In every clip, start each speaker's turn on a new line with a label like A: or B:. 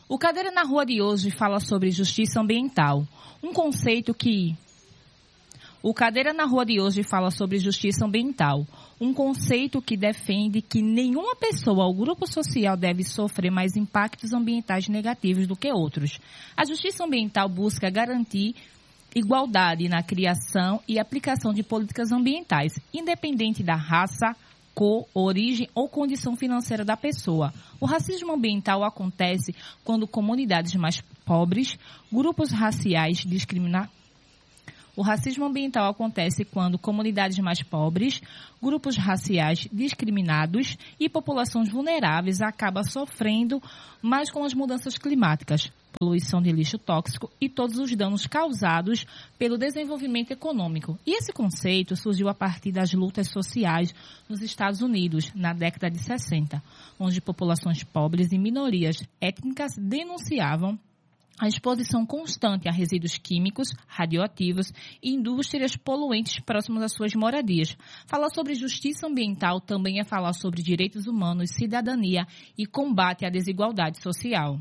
A: O Cadeira na Rua de hoje fala sobre justiça ambiental, um conceito que... O Cadeira na Rua de hoje fala sobre justiça ambiental, um conceito que defende que nenhuma pessoa ou grupo social deve sofrer mais impactos ambientais negativos do que outros. A justiça ambiental busca garantir igualdade na criação e aplicação de políticas ambientais, independente da raça, cor, origem ou condição financeira da pessoa. O racismo ambiental acontece quando comunidades mais pobres, grupos raciais discriminados. O racismo ambiental acontece quando comunidades mais pobres, grupos raciais discriminados e populações vulneráveis acabam sofrendo mais com as mudanças climáticas, poluição de lixo tóxico e todos os danos causados pelo desenvolvimento econômico. E esse conceito surgiu a partir das lutas sociais nos Estados Unidos, na década de 60, onde populações pobres e minorias étnicas denunciavam a exposição constante a resíduos químicos, radioativos e indústrias poluentes próximas às suas moradias. Falar sobre justiça ambiental também é falar sobre direitos humanos, cidadania e combate à desigualdade social.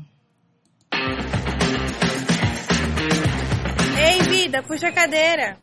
B: Ei, vida, puxa a cadeira!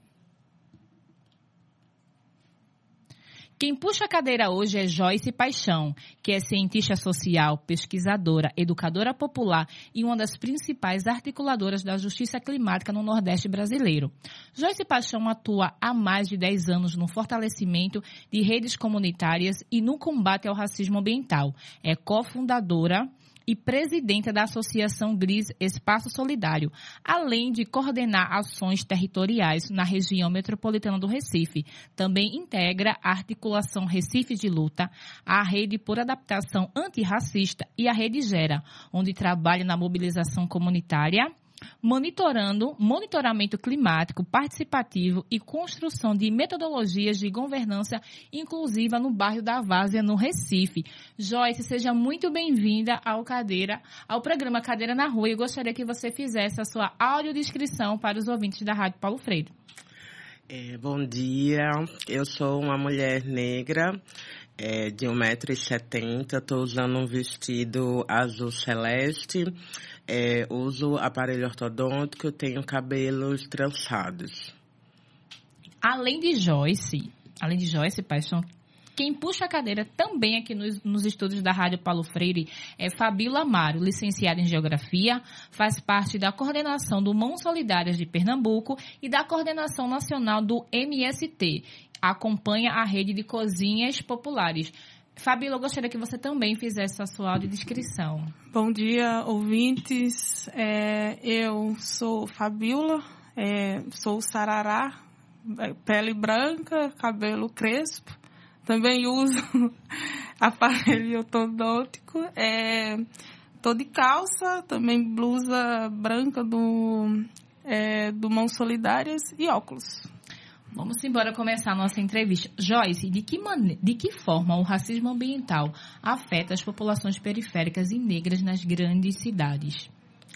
A: Quem puxa a cadeira hoje é Joyce Paixão, que é cientista social, pesquisadora, educadora popular e uma das principais articuladoras da justiça climática no Nordeste brasileiro. Joyce Paixão atua há mais de 10 anos no fortalecimento de redes comunitárias e no combate ao racismo ambiental. É cofundadora e presidenta da Associação GRIS Espaço Solidário, além de coordenar ações territoriais na região metropolitana do Recife. Também integra a Articulação Recife de Luta, a Rede por Adaptação Antirracista e a Rede Gera, onde trabalha na mobilização comunitária, monitoramento climático participativo e construção de metodologias de governança inclusiva no bairro da Várzea, no Recife. Joyce, seja muito bem-vinda ao programa Cadeira na Rua, e gostaria que você fizesse a sua audiodescrição para os ouvintes da Rádio Paulo Freire.
C: Bom dia, eu sou uma mulher negra, de 1,70 m, estou usando um vestido azul celeste, uso aparelho ortodôntico, tenho cabelos trançados.
A: Além de Joyce Paixão, quem puxa a cadeira também aqui nos estúdios da Rádio Paulo Freire é Fabíola Amaro, licenciada em Geografia, faz parte da coordenação do Mãos Solidárias de Pernambuco e da coordenação nacional do MST. Acompanha a rede de cozinhas populares. Fabíola, eu gostaria que você também fizesse a sua audiodescrição.
D: Bom dia, ouvintes. Eu sou Fabíola, sou sarará, pele branca, cabelo crespo. Também uso aparelho ortodôntico. Tô de calça, também blusa branca do Mãos Solidárias e óculos.
A: Vamos embora começar a nossa entrevista. Joyce, de que forma o racismo ambiental afeta as populações periféricas e negras nas grandes cidades?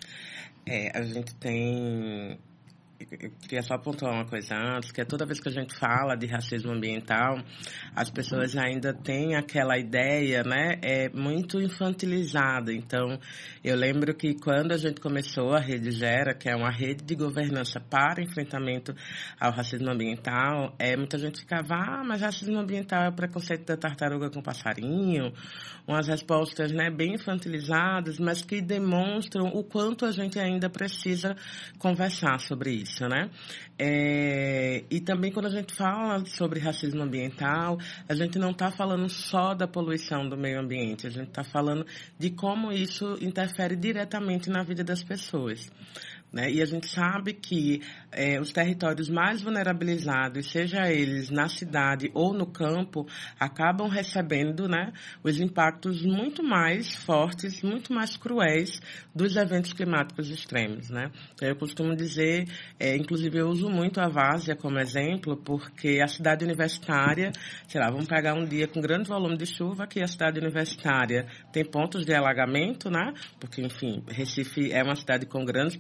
C: A gente tem... Eu queria só pontuar uma coisa antes, que é toda vez que a gente fala de racismo ambiental, as pessoas ainda têm aquela ideia, né, muito infantilizada. Então, eu lembro que quando a gente começou a Rede Gera, que é uma rede de governança para enfrentamento ao racismo ambiental, muita gente ficava, mas racismo ambiental é o preconceito da tartaruga com passarinho, umas respostas, né, bem infantilizadas, mas que demonstram o quanto a gente ainda precisa conversar sobre isso. Né? E também quando a gente fala sobre racismo ambiental, a gente não está falando só da poluição do meio ambiente, a gente está falando de como isso interfere diretamente na vida das pessoas. Né? E a gente sabe que os territórios mais vulnerabilizados, seja eles na cidade ou no campo, acabam recebendo, né, os impactos muito mais fortes, muito mais cruéis dos eventos climáticos extremos. Né? Então, eu costumo dizer, inclusive eu uso muito a Várzea como exemplo, porque a cidade universitária, sei lá, vamos pegar um dia com grande volume de chuva, que a cidade universitária tem pontos de alagamento, né? Porque, enfim, Recife é uma cidade com grandes problemas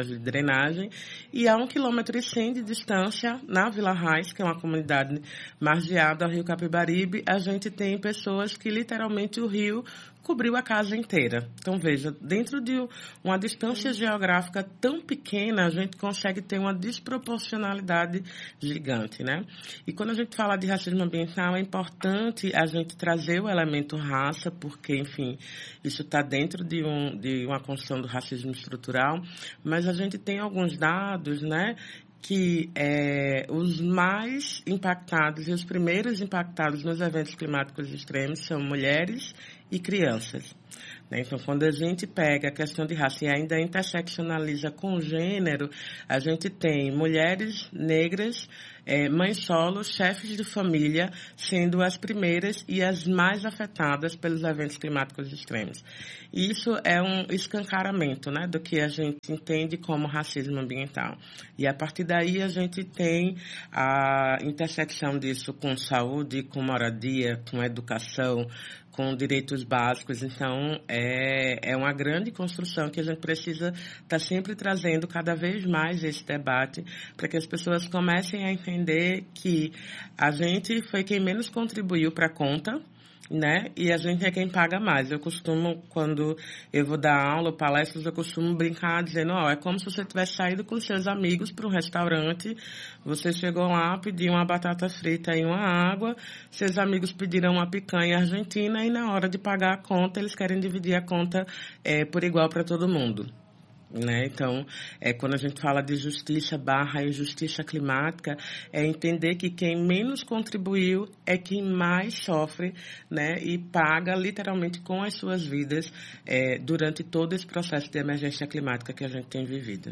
C: sistemas de drenagem. E a 1,1 km de distância, na Vila Raiz, que é uma comunidade margeada ao rio Capibaribe, a gente tem pessoas que literalmente o rio cobriu a casa inteira. Então, veja, dentro de uma distância geográfica tão pequena, a gente consegue ter uma desproporcionalidade gigante, né? E quando a gente fala de racismo ambiental, é importante a gente trazer o elemento raça, porque, enfim, isso está dentro de uma construção do racismo estrutural, mas a gente tem alguns dados, né, que os mais impactados e os primeiros impactados nos eventos climáticos extremos são mulheres e crianças. Então, quando a gente pega a questão de raça e ainda interseccionaliza com gênero, a gente tem mulheres negras, mães solo, chefes de família, sendo as primeiras e as mais afetadas pelos eventos climáticos extremos. E isso é um escancaramento, né, do que a gente entende como racismo ambiental. E a partir daí a gente tem a intersecção disso com saúde, com moradia, com educação, com direitos básicos. Então, é uma grande construção que a gente precisa estar sempre trazendo cada vez mais esse debate para que as pessoas comecem a entender que a gente foi quem menos contribuiu para a conta, né? E a gente é quem paga mais. Eu costumo, quando eu vou dar aula, palestras, eu costumo brincar dizendo, é como se você tivesse saído com seus amigos para um restaurante, você chegou lá, pediu uma batata frita e uma água, seus amigos pediram uma picanha argentina e na hora de pagar a conta, eles querem dividir a conta por igual para todo mundo. Né? Então, quando a gente fala de justiça / injustiça climática, é entender que quem menos contribuiu é quem mais sofre, né? E paga literalmente com as suas vidas durante todo esse processo de emergência climática que a gente tem vivido.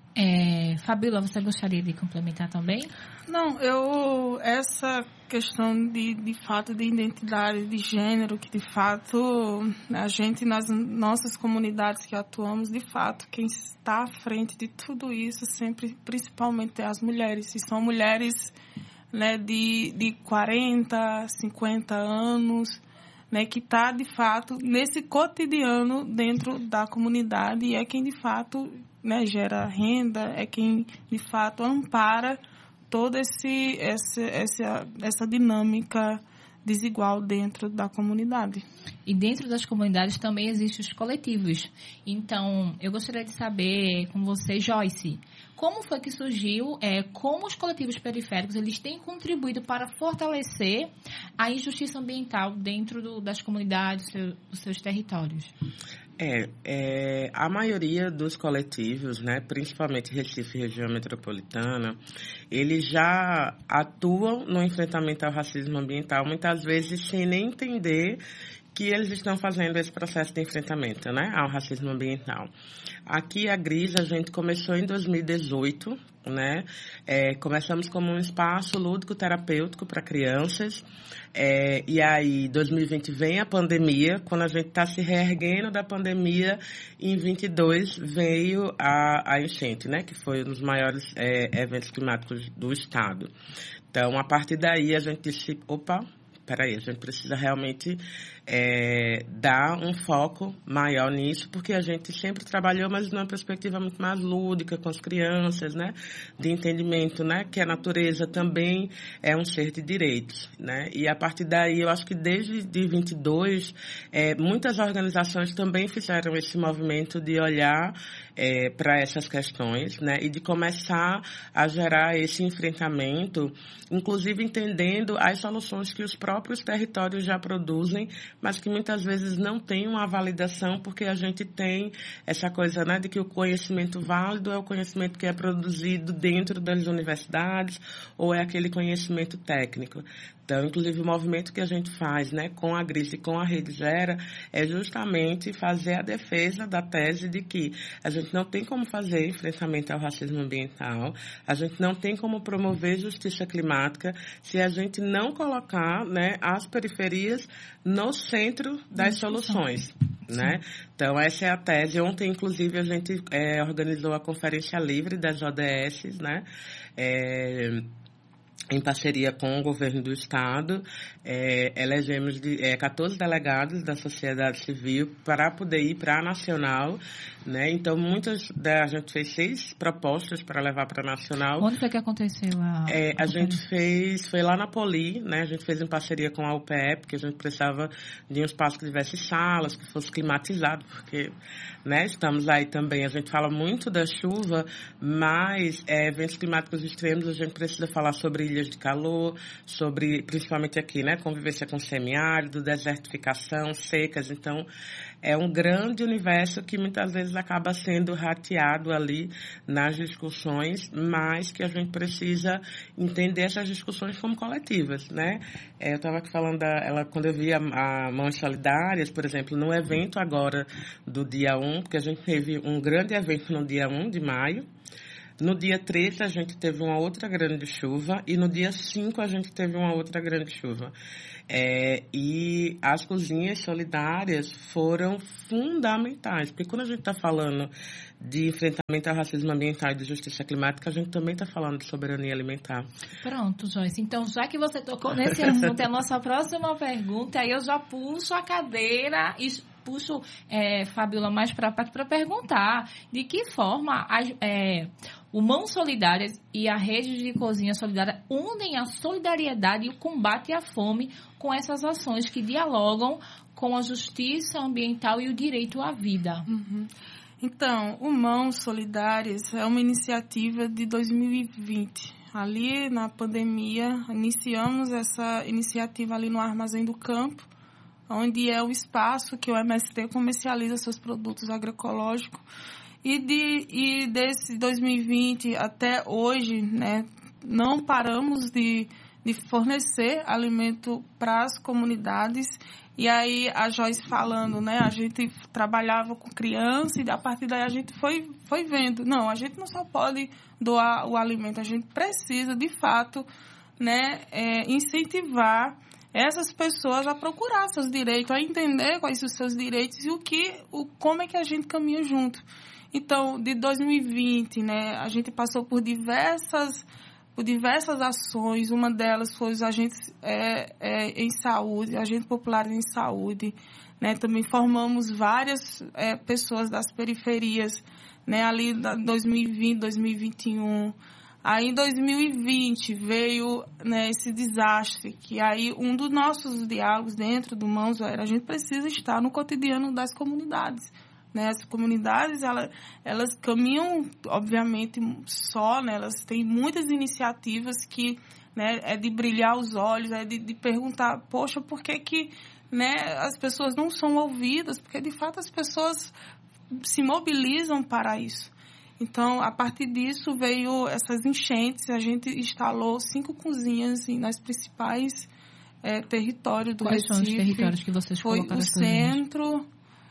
A: Fabíola, você gostaria de complementar também?
D: Não, essa questão de fato de identidade de gênero, que de fato a gente nas nossas comunidades que atuamos, de fato, quem está à frente de tudo isso sempre, principalmente as mulheres, e são mulheres, né, de 40, 50 anos, né, que está de fato nesse cotidiano dentro da comunidade e é quem de fato, né, gera renda, é quem de fato ampara toda essa dinâmica desigual dentro da comunidade.
A: E dentro das comunidades também existem os coletivos. Então, eu gostaria de saber com você, Joyce, como foi que surgiu, como os coletivos periféricos eles têm contribuído para fortalecer a injustiça ambiental dentro das comunidades, dos seus territórios?
C: A maioria dos coletivos, né, principalmente Recife e região metropolitana, eles já atuam no enfrentamento ao racismo ambiental, muitas vezes sem nem entender que eles estão fazendo esse processo de enfrentamento, né, ao racismo ambiental. Aqui, a GRIS, a gente começou em 2018, né? Começamos como um espaço lúdico-terapêutico para crianças. E aí, 2020 vem a pandemia. Quando a gente está se reerguendo da pandemia, em 22 veio a enchente, né? Que foi um dos maiores eventos climáticos do estado. Então, a partir daí, a gente disse, a gente precisa realmente dar um foco maior nisso, porque a gente sempre trabalhou, mas numa perspectiva muito mais lúdica, com as crianças, né? De entendimento, né? Que a natureza também é um ser de direitos, né? E a partir daí, eu acho que desde 22, muitas organizações também fizeram esse movimento de olhar para essas questões, né? E de começar a gerar esse enfrentamento, inclusive entendendo as soluções que os próprios territórios já produzem, mas que muitas vezes não tem uma validação, porque a gente tem essa coisa, né, de que o conhecimento válido é o conhecimento que é produzido dentro das universidades ou é aquele conhecimento técnico. Então, inclusive, o movimento que a gente faz, né, com a GRIS e com a Rede Gera é justamente fazer a defesa da tese de que a gente não tem como fazer enfrentamento ao racismo ambiental, a gente não tem como promover justiça climática se a gente não colocar, né, as periferias no centro das soluções. Né? Então, essa é a tese. Ontem, inclusive, a gente organizou a Conferência Livre das ODS, né? em parceria com o governo do estado, elegemos 14 delegados da sociedade civil para poder ir para a nacional, né? Então, a gente fez 6 propostas para levar para a nacional.
A: Onde foi que aconteceu
C: a gente foi lá na Poli, né? A gente fez em parceria com a UPE, porque a gente precisava de um espaço que tivesse salas, que fosse climatizado, porque, né, estamos aí também, a gente fala muito da chuva, mas eventos climáticos extremos, a gente precisa falar sobre ilhas de calor, sobre, principalmente aqui, né, convivência com semiárido, desertificação, secas. Então, é um grande universo que muitas vezes acaba sendo rateado ali nas discussões, mas que a gente precisa entender essas discussões como coletivas, né? Eu estava aqui falando quando eu vi a Mãos Solidárias, por exemplo, no evento agora do dia 1, porque a gente teve um grande evento no dia 1 de maio. No dia 13, a gente teve uma outra grande chuva e no dia 5 a gente teve uma outra grande chuva. E as cozinhas solidárias foram fundamentais, porque quando a gente está falando de enfrentamento ao racismo ambiental e de justiça climática, a gente também está falando de soberania alimentar.
A: Pronto, Joyce. Então, já que você tocou nesse assunto, é a nossa próxima pergunta, aí eu já puxo a cadeira e puxo Fabiola mais para perguntar de que forma o Mãos Solidárias e a Rede de Cozinha Solidária unem a solidariedade e o combate à fome com essas ações que dialogam com a justiça ambiental e o direito à vida.
D: Uhum. Então, o Mãos Solidárias é uma iniciativa de 2020. Ali, na pandemia, iniciamos essa iniciativa ali no Armazém do Campo, onde é o espaço que o MST comercializa seus produtos agroecológicos. E desse 2020 até hoje, né, não paramos de fornecer alimento para as comunidades. E aí, a Joyce falando, né, a gente trabalhava com criança e a partir daí a gente foi vendo. Não, a gente não só pode doar o alimento, a gente precisa, de fato, né, incentivar essas pessoas a procurar seus direitos, a entender quais são os seus direitos e como é que a gente caminha junto. Então, de 2020, né, a gente passou por diversas ações. Uma delas foi os agentes em saúde, agentes populares em saúde, né? Também formamos várias pessoas das periferias, né, ali em 2020, 2021. Aí, em 2020, veio, né, esse desastre, que aí um dos nossos diálogos dentro do Mãos era: a gente precisa estar no cotidiano das comunidades. Né? As comunidades, elas caminham, obviamente, só, né? Elas têm muitas iniciativas que, né, é de brilhar os olhos, é de perguntar, poxa, por que né, as pessoas não são ouvidas? Porque, de fato, as pessoas se mobilizam para isso. Então, a partir disso, veio essas enchentes. A gente instalou 5 cozinhas nas principais territórios do Recife.
A: Quais são os territórios que vocês colocaram?
D: Foi o centro,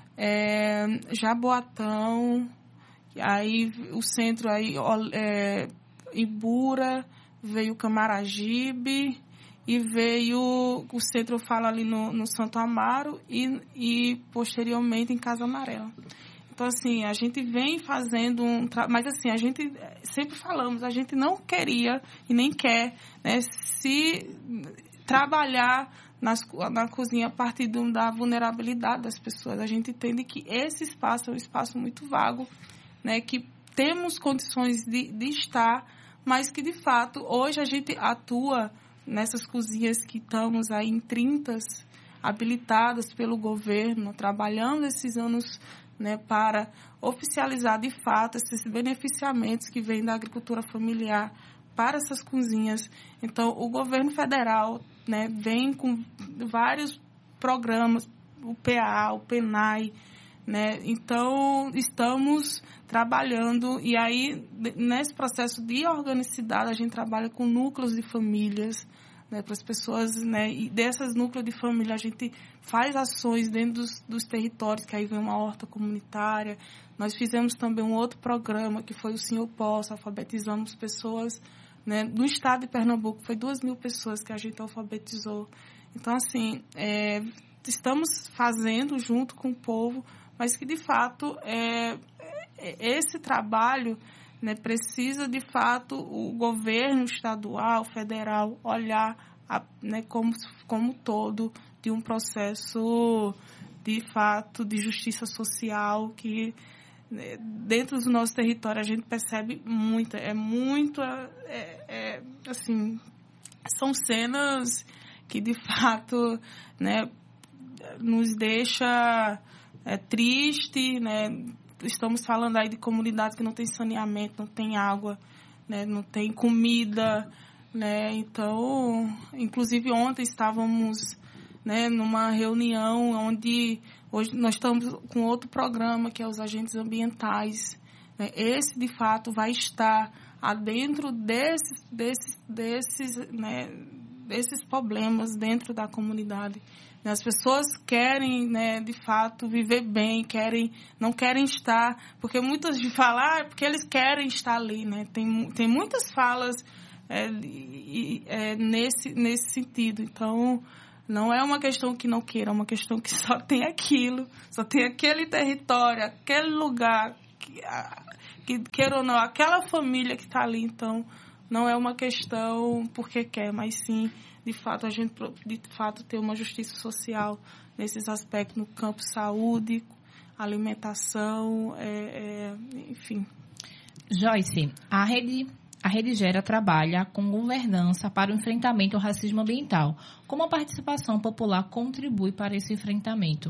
D: Jaboatão, aí o centro, aí, Ibura, veio Camaragibe e veio o centro, fala ali no Santo Amaro e posteriormente em Casa Amarela. Então, assim, a gente vem fazendo mas, assim, a gente sempre falamos, a gente não queria e nem quer, né, se trabalhar na cozinha a partir da vulnerabilidade das pessoas. A gente entende que esse espaço é um espaço muito vago, né, que temos condições de estar, mas que, de fato, hoje a gente atua nessas cozinhas que estamos aí em 30 habilitadas pelo governo, trabalhando esses anos, né, para oficializar de fato esses beneficiamentos que vêm da agricultura familiar para essas cozinhas. Então, o governo federal, né, vem com vários programas, o PA, o PENAI, né? Então, estamos trabalhando, e aí, nesse processo de organicidade, a gente trabalha com núcleos de famílias, né, para as pessoas, né, e dessas núcleos de família a gente faz ações dentro dos territórios, que aí vem uma horta comunitária. Nós fizemos também um outro programa, que foi o Senhor Posso, alfabetizamos pessoas, né, no estado de Pernambuco, foi 2.000 pessoas que a gente alfabetizou. Então, assim, estamos fazendo junto com o povo, mas que, de fato, esse trabalho, né, precisa, de fato, o governo estadual, federal, olhar né, como todo de um processo, de fato, de justiça social que, né, dentro do nosso território, a gente percebe muito, assim, são cenas que, de fato, né, nos deixa triste, né? Estamos falando aí de comunidades que não tem saneamento, não tem água, né? Não tem comida, né? Então, inclusive ontem estávamos, né, numa reunião onde hoje nós estamos com outro programa que é os agentes ambientais, né? Esse, de fato, vai estar adentro desses problemas dentro da comunidade. As pessoas querem, né, de fato, viver bem, não querem estar, porque muitas de falar, porque eles querem estar ali, né? Tem muitas falas nesse sentido. Então, não é uma questão que não queira, é uma questão que só tem aquilo, só tem aquele território, aquele lugar, que queira ou não, aquela família que está ali. Então, não é uma questão porque quer, mas sim, de fato, a gente ter uma justiça social nesses aspectos, no campo saúde, alimentação, enfim.
A: Joyce, a Rede Gera trabalha com governança para o enfrentamento ao racismo ambiental. Como a participação popular contribui para esse enfrentamento?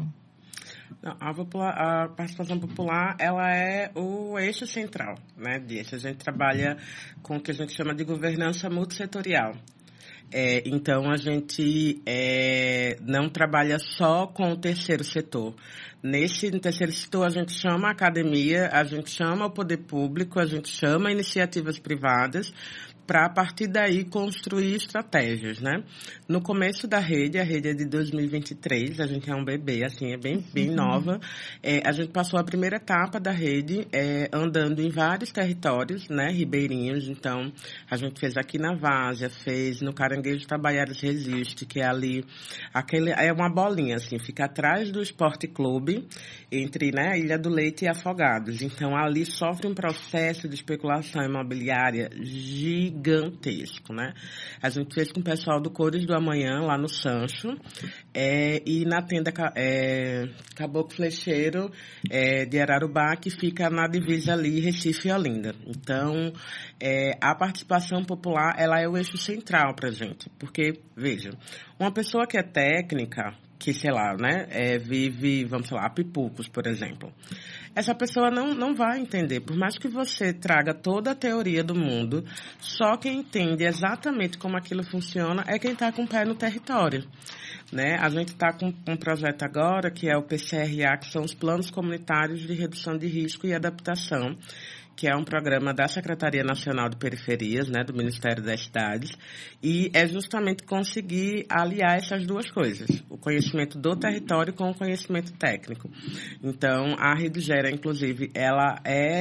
C: A participação popular, ela é o eixo central, né, disso. A gente trabalha com o que a gente chama de governança multissetorial. Então, a gente não trabalha só com o terceiro setor. No terceiro setor, a gente chama a academia, a gente chama o poder público, a gente chama iniciativas privadas, para, a partir daí, construir estratégias, né? No começo da rede, a rede é de 2023, a gente é um bebê, assim, é bem nova. A gente passou a primeira etapa da rede andando em vários territórios, né, ribeirinhos. Então, a gente fez aqui na Várzea, fez no Caranguejo Tabaiaras Resiste, que é ali, é uma bolinha, assim, fica atrás do Esporte Clube, entre, né, a Ilha do Leite e Afogados. Então, ali sofre um processo de especulação imobiliária gigantesco, né? A gente fez com o pessoal do Cores do Amanhã, lá no Sancho, e na tenda Caboclo Flecheiro de Ararubá, que fica na divisa ali, Recife e Olinda. Então, a participação popular, ela é o eixo central para a gente, porque, veja, uma pessoa que é técnica, que, sei lá, né, vive, vamos falar, Pipucos, por exemplo. Essa pessoa não vai entender, por mais que você traga toda a teoria do mundo, só quem entende exatamente como aquilo funciona é quem está com o pé no território, né? A gente está com um projeto agora, que é o PCRA, que são os Planos Comunitários de Redução de Risco e Adaptação, que é um programa da Secretaria Nacional de Periferias, né, do Ministério das Cidades, e é justamente conseguir aliar essas duas coisas, o conhecimento do território com o conhecimento técnico. Então, a Rede Gera, inclusive, ela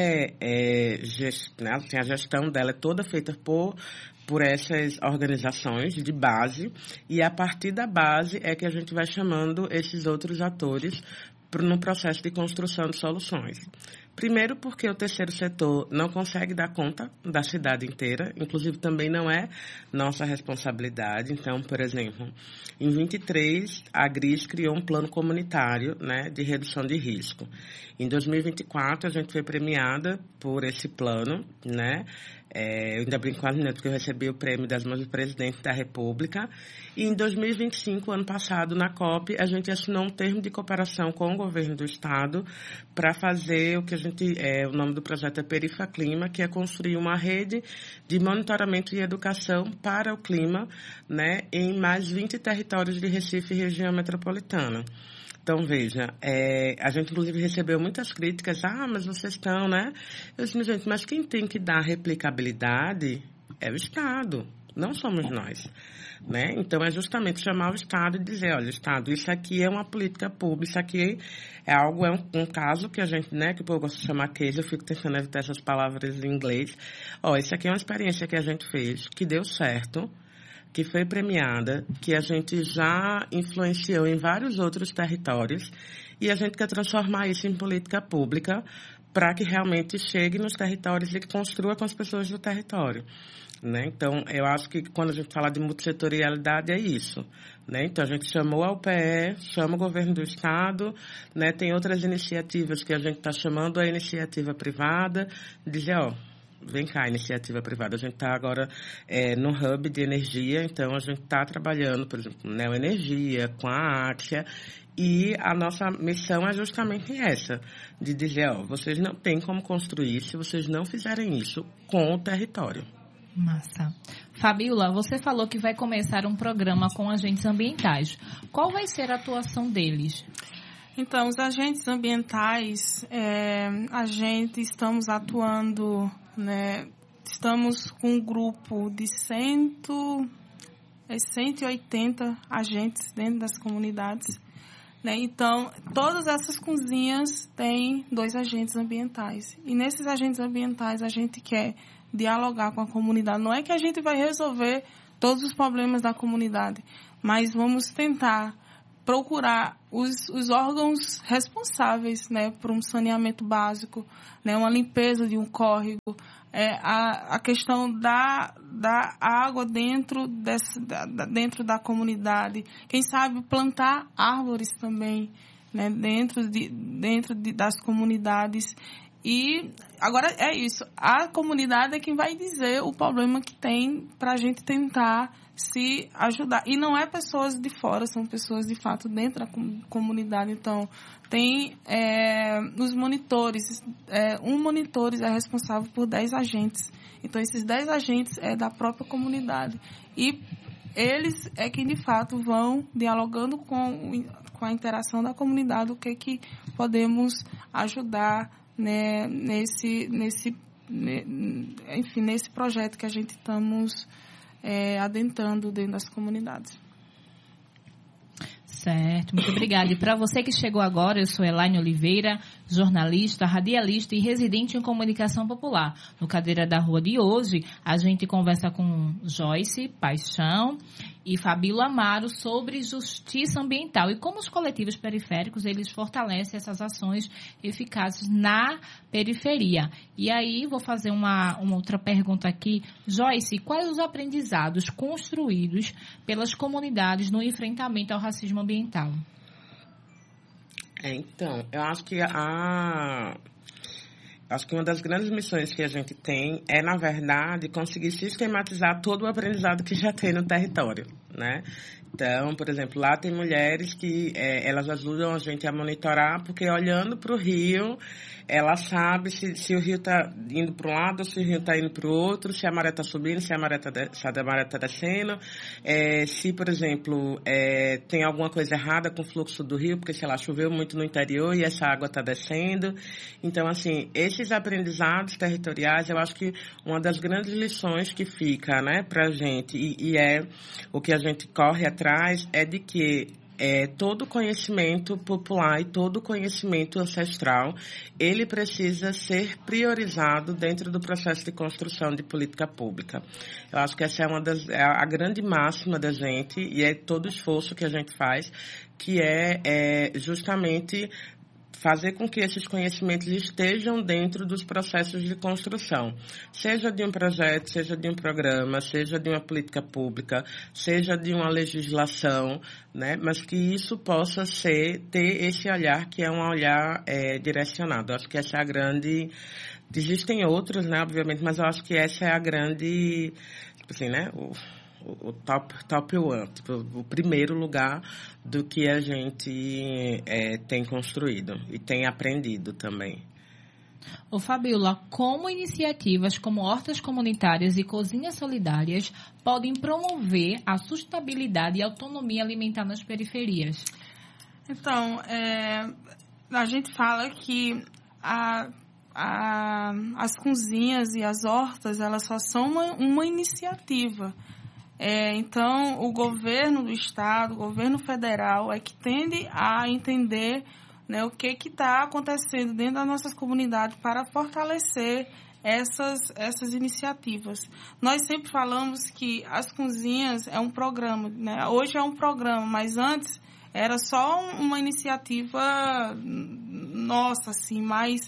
C: né, assim, a gestão dela é toda feita por essas organizações de base, e a partir da base é que a gente vai chamando esses outros atores no processo de construção de soluções. Primeiro, porque o terceiro setor não consegue dar conta da cidade inteira, inclusive também não é nossa responsabilidade. Então, por exemplo, em 23, a GRIS criou um plano comunitário, né, de redução de risco. Em 2024, a gente foi premiada por esse plano, né? Eu ainda brinco com as meninas, porque eu recebi o prêmio das mãos do presidente da República. E em 2025, ano passado, na COP, a gente assinou um termo de cooperação com o governo do estado para fazer o que o nome do projeto é Perifaclima, que é construir uma rede de monitoramento e educação para o clima, né, em mais 20 territórios de Recife e região metropolitana. Então, veja, a gente, inclusive, recebeu muitas críticas. Mas vocês estão, né? Eu disse, gente, mas quem tem que dar replicabilidade é o Estado, não somos nós, né? Então, é justamente chamar o Estado e dizer, olha, Estado, isso aqui é uma política pública, isso aqui é um caso que a gente, né, que o povo gosta de chamar case, eu fico tentando evitar essas palavras em inglês. Isso aqui é uma experiência que a gente fez, que deu certo, que foi premiada, que a gente já influenciou em vários outros territórios, e a gente quer transformar isso em política pública para que realmente chegue nos territórios e que construa com as pessoas do território. Né? Então, eu acho que quando a gente fala de multissetorialidade é isso. Né? Então, a gente chamou a UPE, chama o governo do Estado, né? Tem outras iniciativas que a gente está chamando a iniciativa privada, dizer, vem cá, iniciativa privada. A gente está agora no hub de energia, então a gente está trabalhando, por exemplo, com Neoenergia, com a Axia, e a nossa missão é justamente essa, de dizer, vocês não têm como construir se vocês não fizerem isso com o território.
A: Massa. Fabíola, você falou que vai começar um programa com agentes ambientais. Qual vai ser a atuação deles?
D: Então, os agentes ambientais, estamos atuando, né? Estamos com um grupo de 180 agentes dentro das comunidades. Né? Então, todas essas cozinhas têm 2 agentes ambientais. E nesses agentes ambientais, a gente quer dialogar com a comunidade. Não é que a gente vai resolver todos os problemas da comunidade, mas vamos tentar procurar os órgãos responsáveis, né, por um saneamento básico, né, uma limpeza de um córrego, a questão da água dentro da comunidade. Quem sabe plantar árvores também, né, dentro das comunidades. E agora é isso, a comunidade é quem vai dizer o problema que tem para a gente tentar se ajudar. E não é pessoas de fora, são pessoas de fato dentro da comunidade. Então, tem os monitores, um monitor é responsável por 10 agentes. Então, esses 10 agentes é da própria comunidade. E eles é quem de fato vão dialogando com a interação da comunidade, o que podemos ajudar, né, nesse projeto que a gente estamos adentrando dentro das comunidades.
A: Certo, muito obrigada. E para você que chegou agora, eu sou Elaine Oliveira, jornalista, radialista e residente em comunicação popular. No Cadeira da Rua de hoje, a gente conversa com Joyce Paixão e Fabíola Amaro sobre justiça ambiental e como os coletivos periféricos eles fortalecem essas ações eficazes na periferia. E aí, vou fazer uma outra pergunta aqui. Joyce, quais os aprendizados construídos pelas comunidades no enfrentamento ao racismo ambiental?
C: Então, eu acho que uma das grandes missões que a gente tem é, na verdade, conseguir sistematizar todo o aprendizado que já tem no território, né? Então, por exemplo, lá tem mulheres que elas ajudam a gente a monitorar, porque olhando para o rio, ela sabe se o rio está indo para um lado ou se o rio está indo para o outro, se a maré está subindo, se a maré está descendo, se, por exemplo, tem alguma coisa errada com o fluxo do rio, porque, sei lá, choveu muito no interior e essa água está descendo. Então, assim, esses aprendizados territoriais, eu acho que uma das grandes lições que fica, né, para a gente, e é o que a gente corre atrás, é de que todo conhecimento popular e todo conhecimento ancestral, ele precisa ser priorizado dentro do processo de construção de política pública. Eu acho que essa é a grande máxima da gente e é todo o esforço que a gente faz, que é justamente fazer com que esses conhecimentos estejam dentro dos processos de construção, seja de um projeto, seja de um programa, seja de uma política pública, seja de uma legislação, né? Mas que isso possa ter esse olhar que é um olhar direcionado. Eu acho que essa é a grande... Existem outros, né, obviamente, mas eu acho que essa é a grande, tipo assim, né, o top one, tipo, o primeiro lugar do que a gente tem construído e tem aprendido também.
A: Ô Fabíola, como iniciativas como hortas comunitárias e cozinhas solidárias podem promover a sustentabilidade e autonomia alimentar nas periferias?
D: Então, a gente fala que as cozinhas e as hortas, elas só são uma iniciativa. Então, o governo do Estado, o governo federal é que tende a entender, né, o que está acontecendo dentro das nossas comunidades para fortalecer essas iniciativas. Nós sempre falamos que as cozinhas é um programa, né? Hoje é um programa, mas antes era só uma iniciativa nossa, assim, mais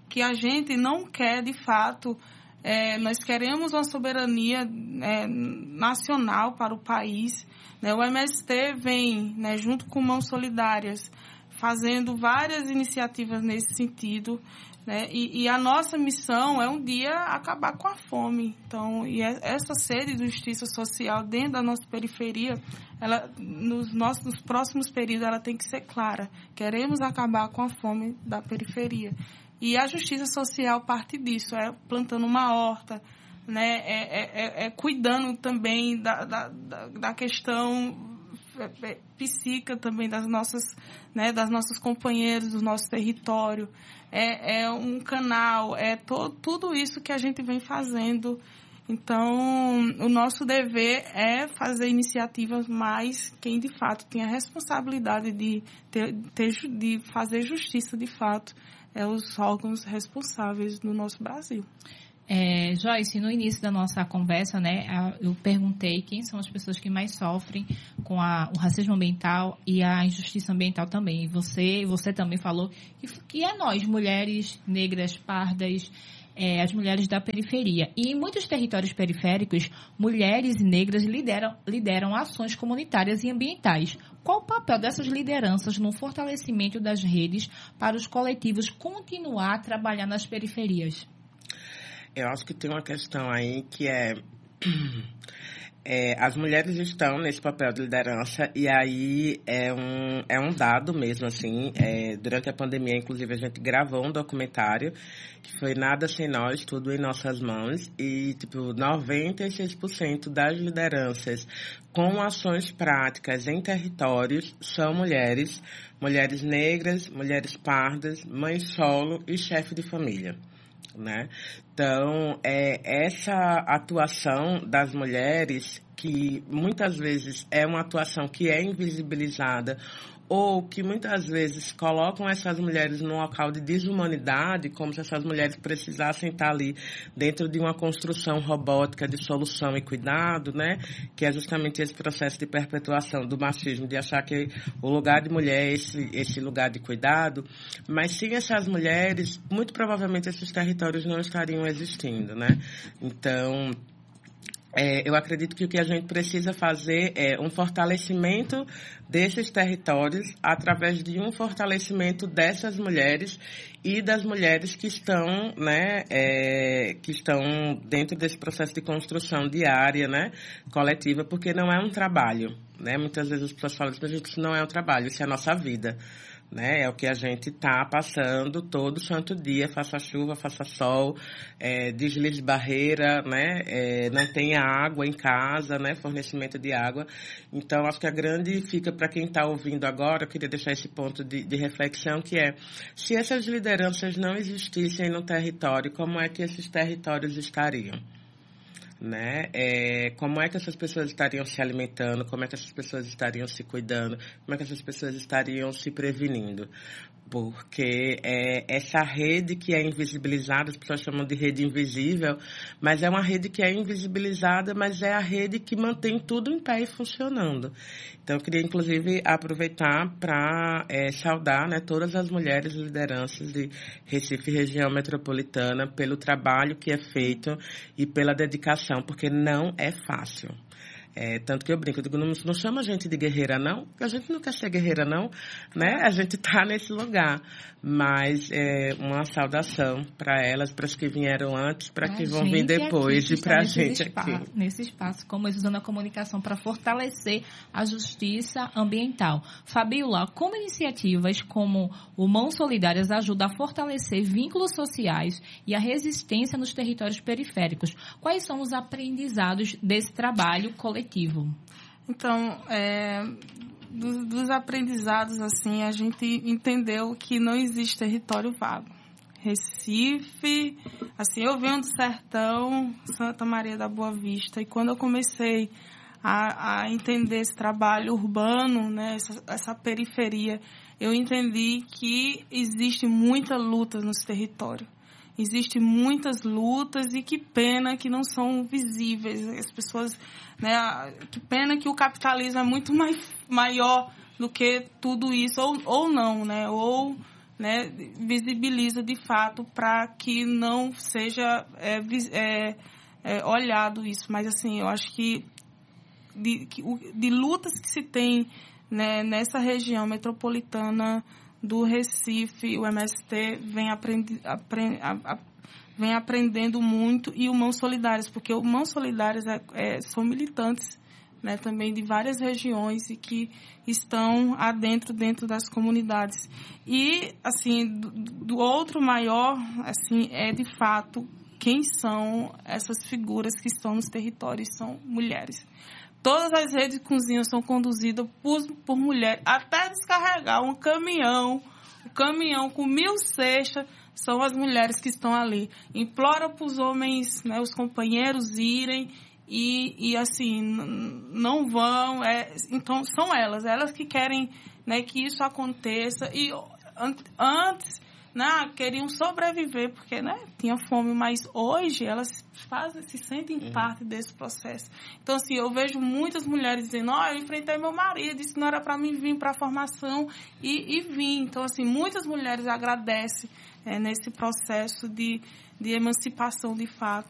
D: que a gente não quer, de fato, nós queremos uma soberania nacional para o país. Né? O MST vem, né, junto com Mãos Solidárias, fazendo várias iniciativas nesse sentido, né? E a nossa missão é um dia acabar com a fome. Então, essa sede de justiça social dentro da nossa periferia, nos próximos períodos, ela tem que ser clara. Queremos acabar com a fome da periferia. E a justiça social parte disso, plantando uma horta, né? Cuidando também da questão psíquica também das nossas companheiras, do nosso território. Um canal, tudo isso que a gente vem fazendo. Então, o nosso dever é fazer iniciativas, mas quem de fato tem a responsabilidade de fazer justiça de fato os órgãos responsáveis no nosso Brasil.
A: Joyce, no início da nossa conversa, né, eu perguntei quem são as pessoas que mais sofrem com o racismo ambiental e a injustiça ambiental também. E você também falou que é nós, mulheres negras, pardas, as mulheres da periferia. E em muitos territórios periféricos, mulheres negras lideram ações comunitárias e ambientais. Qual o papel dessas lideranças no fortalecimento das redes para os coletivos continuar a trabalhar nas periferias?
C: Eu acho que tem uma questão aí que as mulheres estão nesse papel de liderança e aí é um dado mesmo, assim. Durante a pandemia, inclusive, a gente gravou um documentário que foi Nada Sem Nós, Tudo em Nossas Mãos, e 96% das lideranças com ações práticas em territórios são mulheres negras, mulheres pardas, mães solo e chefe de família. Né? Então, essa atuação das mulheres, que muitas vezes é uma atuação que é invisibilizada ou que muitas vezes colocam essas mulheres num local de desumanidade, como se essas mulheres precisassem estar ali dentro de uma construção robótica de solução e cuidado, né? Que é justamente esse processo de perpetuação do machismo, de achar que o lugar de mulher é esse lugar de cuidado. Mas sem essas mulheres, muito provavelmente esses territórios não estariam existindo, né? Então, eu acredito que o que a gente precisa fazer é um fortalecimento desses territórios através de um fortalecimento dessas mulheres e das mulheres que estão, né, que estão dentro desse processo de construção diária, né, coletiva, porque não é um trabalho, né? Muitas vezes as pessoas falam que isso não é um trabalho, isso é a nossa vida. Né? É o que a gente está passando todo santo dia, faça chuva, faça sol, deslize barreira, né? Não tenha água em casa, né? Fornecimento de água. Então, acho que a grande fica para quem está ouvindo agora, eu queria deixar esse ponto de reflexão, que se essas lideranças não existissem no território, como é que esses territórios estariam? Né? Como é que essas pessoas estariam se alimentando, como é que essas pessoas estariam se cuidando, como é que essas pessoas estariam se prevenindo? Porque essa rede que é invisibilizada, as pessoas chamam de rede invisível, mas é uma rede que é invisibilizada, mas é a rede que mantém tudo em pé e funcionando. Então, eu queria, inclusive, aproveitar para saudar, né, todas as mulheres lideranças de Recife e região metropolitana pelo trabalho que é feito e pela dedicação, porque não é fácil. Tanto que eu brinco, eu digo, não chama a gente de guerreira, não, porque a gente não quer ser guerreira, não, né? A gente está nesse lugar. Mas uma saudação para elas, para as que vieram antes, para que vão vir depois, e para a gente aqui.
A: Nesse espaço, como eles usam a comunicação para fortalecer a justiça ambiental. Fabiola, como iniciativas como o Mãos Solidárias ajudam a fortalecer vínculos sociais e a resistência nos territórios periféricos? Quais são os aprendizados desse trabalho coletivo?
D: Então, dos aprendizados, assim, a gente entendeu que não existe território vago. Recife, assim, eu venho do sertão, Santa Maria da Boa Vista, e quando eu comecei a entender esse trabalho urbano, né, essa periferia, eu entendi que existe muita luta nos territórios. Existem muitas lutas e que pena que não são visíveis. As pessoas, né, que pena que o capitalismo é muito maior do que tudo isso, ou não, né? Ou né, visibiliza de fato para que não seja olhado isso. Mas, assim, eu acho que de lutas que se tem, né, nessa região metropolitana do Recife, o MST vem aprendendo muito, e o Mãos Solidárias, porque o Mãos Solidárias são militantes, né, também de várias regiões e que estão dentro das comunidades. E, assim, do outro maior, assim, de fato, quem são essas figuras que estão nos territórios? São mulheres. Todas as redes de cozinha são conduzidas por mulheres. Até descarregar um caminhão com 1.000 cestas, são as mulheres que estão ali. Implora para os homens, né, os companheiros irem e assim, não vão. Então, são elas que querem, né, que isso aconteça. E antes, né, queriam sobreviver, porque, né, tinha fome, mas hoje elas se sentem parte desse processo. Então, assim, eu vejo muitas mulheres dizendo, eu enfrentei meu marido, disse que não era para mim vir para a formação e vim. Então, assim, muitas mulheres agradecem nesse processo de emancipação de fato.